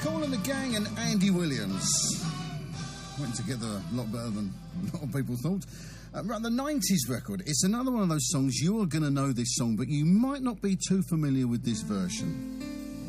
Kool and the Gang and Andy Williams. Went together a lot better than a lot of people thought. Right, the 90s record. It's another one of those songs. You're going to know this song, but you might not be too familiar with this version.